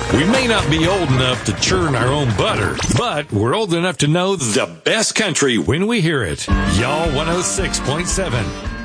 We may not be old enough to churn our own butter, but we're old enough to know the best country when we hear it. Y'all 106.7.